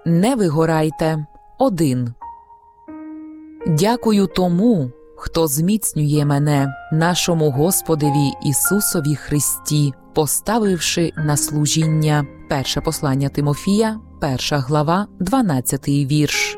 Не вигорайте. 1. Дякую тому, хто зміцнює мене, нашому Господеві Ісусові Христі, поставивши на служіння. Перше послання Тимофія, 1 глава, 12 вірш.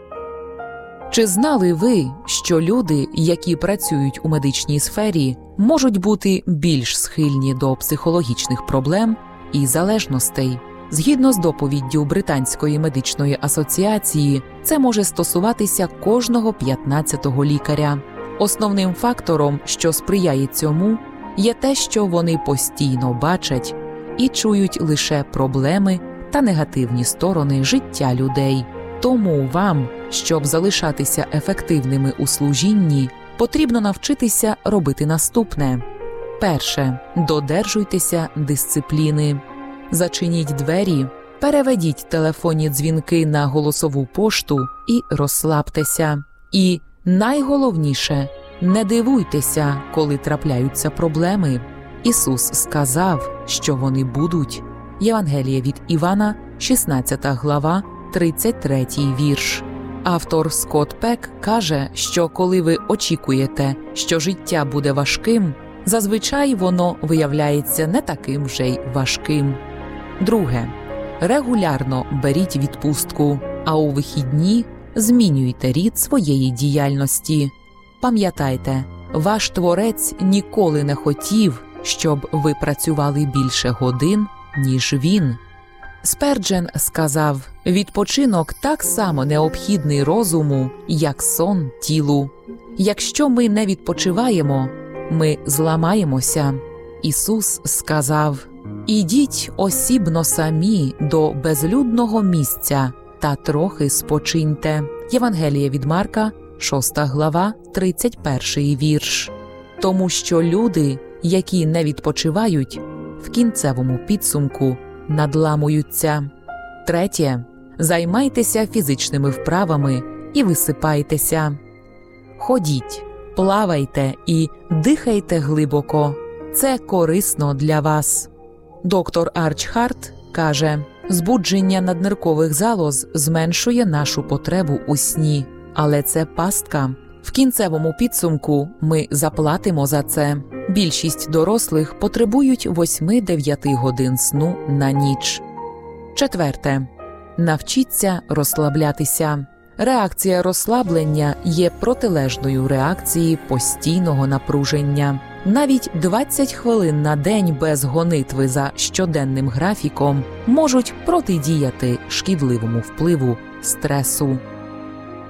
Чи знали ви, що люди, які працюють у медичній сфері, можуть бути більш схильні до психологічних проблем і залежностей? Згідно з доповіддю Британської медичної асоціації, це може стосуватися кожного 15-го лікаря. Основним фактором, що сприяє цьому, є те, що вони постійно бачать і чують лише проблеми та негативні сторони життя людей. Тому вам, щоб залишатися ефективними у служінні, потрібно навчитися робити наступне. Перше. Додержуйтеся дисципліни. Зачиніть двері, переведіть телефонні дзвінки на голосову пошту і розслабтеся. І найголовніше – не дивуйтеся, коли трапляються проблеми. Ісус сказав, що вони будуть. Євангеліє від Івана, 16 глава, 33 вірш. Автор Скотт Пек каже, що коли ви очікуєте, що життя буде важким, зазвичай воно виявляється не таким вже й важким. Друге. Регулярно беріть відпустку, а у вихідні змінюйте рід своєї діяльності. Пам'ятайте, ваш Творець ніколи не хотів, щоб ви працювали більше годин, ніж Він. Сперджен сказав, відпочинок так само необхідний розуму, як сон тілу. Якщо ми не відпочиваємо, ми зламаємося. Ісус сказав, ідіть осібно самі до безлюдного місця та трохи спочиньте. Євангеліє від Марка, 6 глава, 31 вірш. Тому що люди, які не відпочивають, в кінцевому підсумку надламуються. Третє. Займайтеся фізичними вправами і висипайтеся. Ходіть, плавайте і дихайте глибоко. Це корисно для вас. Доктор Арч Харт каже, збудження надниркових залоз зменшує нашу потребу у сні. Але це пастка. В кінцевому підсумку ми заплатимо за це. Більшість дорослих потребують 8-9 годин сну на ніч. Четверте. Навчіться розслаблятися. Реакція розслаблення є протилежною реакції постійного напруження. Навіть 20 хвилин на день без гонитви за щоденним графіком можуть протидіяти шкідливому впливу стресу.